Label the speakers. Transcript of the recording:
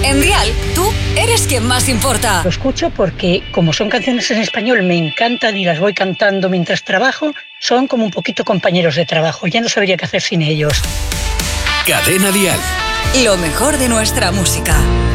Speaker 1: En Dial, tú eres quien más importa.
Speaker 2: Lo escucho porque, como son canciones en español, me encantan y las voy cantando mientras trabajo. Son como un poquito compañeros de trabajo. Ya no sabría qué hacer sin ellos.
Speaker 3: Cadena Dial.
Speaker 1: Lo mejor de nuestra música.